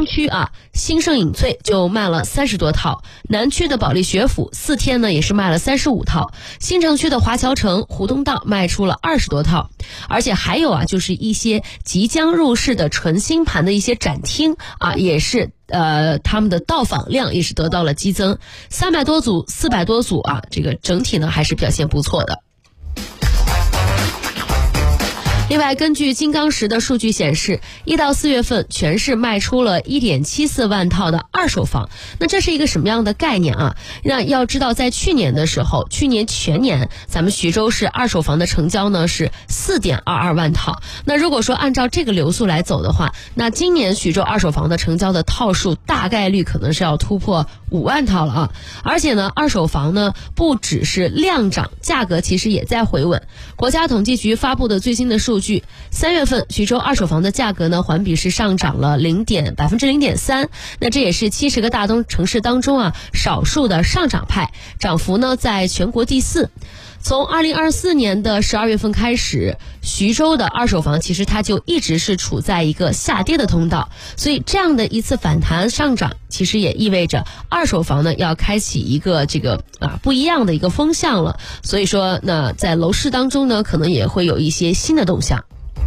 东区新盛隐翠就卖了30多套，南区的保利学府4天呢也是卖了35套，新城区的华侨城、湖东道卖出了20多套，而且还有就是一些即将入市的纯新盘的一些展厅也是他们的到访量也是得到了激增，300多组、400多组这个整体呢还是表现不错的。另外，根据金刚石的数据显示，1到4月份全市卖出了 1.74 万套的二手房。那这是一个什么样的概念那要知道，在去年的时候，去年全年咱们徐州市二手房的成交呢是 4.22 万套。那如果说按照这个流速来走的话，那今年徐州二手房的成交的套数大概率可能是要突破5万套了而且呢，二手房呢不只是量涨，价格其实也在回稳。国家统计局发布的最新的数据，3月份徐州二手房的价格呢环比是上涨了0.3%，那这也是70个大城市当中少数的上涨派，涨幅呢在全国第4。从2024年的12月份开始，徐州的二手房其实它就一直是处在一个下跌的通道，所以这样的一次反弹上涨，其实也意味着二手房呢要开启一个不一样的一个风向了。所以说，那在楼市当中呢，可能也会有一些新的动向。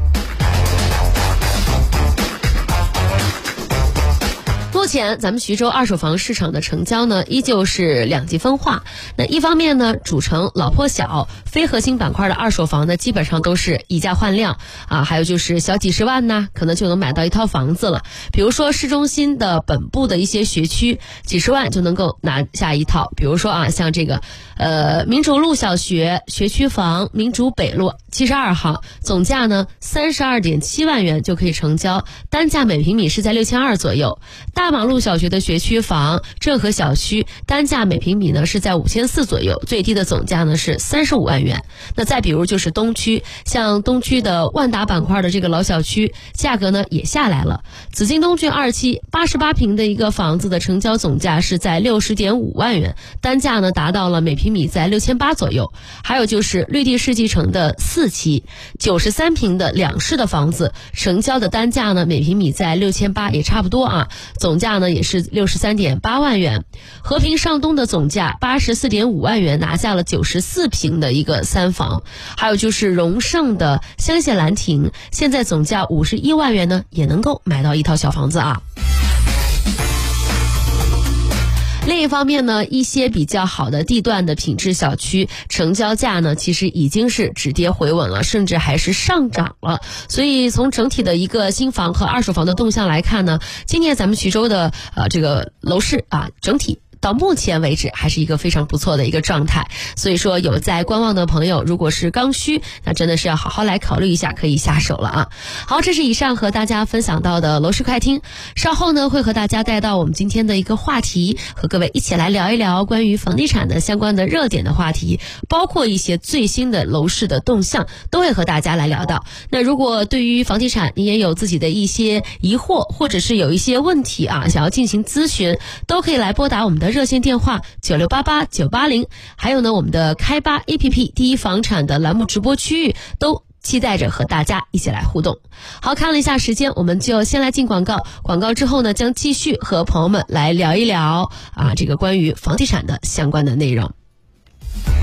目前咱们徐州二手房市场的成交呢依旧是两极分化。那一方面呢，主城老破小非核心板块的二手房呢基本上都是以价换量还有就是小几十万呢可能就能买到一套房子了。比如说市中心的本部的一些学区，几十万就能够拿下一套。比如说像这个民主路小学学区房民主北路72号，总价呢 32.7 万元就可以成交，单价每平米是在6200左右。大马路小学的学区房正和小区，单价每平米呢是在5400左右，最低的总价呢是35万元。那再比如就是东区，像东区的万达板块的这个老小区，价格呢也下来了。紫金东郡2期88平的一个房子的成交总价是在60.5万元，单价呢达到了每平米在6800左右。还有就是绿地世纪城的4期93平的两室的房子，成交的单价呢每平米在6800，也差不多总价呢也是63.8万元。和平上东的总价84.5万元，拿下了94平的一个3房。还有就是荣盛的香榭兰亭，现在总价51万元呢，也能够买到一套小房子另一方面呢，一些比较好的地段的品质小区，成交价呢其实已经是止跌回稳了，甚至还是上涨了。所以从整体的一个新房和二手房的动向来看呢，今年咱们徐州的这个楼市整体到目前为止还是一个非常不错的一个状态。所以说有在观望的朋友，如果是刚需，那真的是要好好来考虑一下，可以下手了好，这是以上和大家分享到的楼市快听。稍后呢会和大家带到我们今天的一个话题，和各位一起来聊一聊关于房地产的相关的热点的话题，包括一些最新的楼市的动向，都会和大家来聊到。那如果对于房地产你也有自己的一些疑惑，或者是有一些问题想要进行咨询，都可以来拨打我们的热线电话9688-980，还有呢我们的开吧 APP 第一房产的栏目直播区域，都期待着和大家一起来互动。好，看了一下时间，我们就先来进广告，广告之后呢将继续和朋友们来聊一聊这个关于房地产的相关的内容。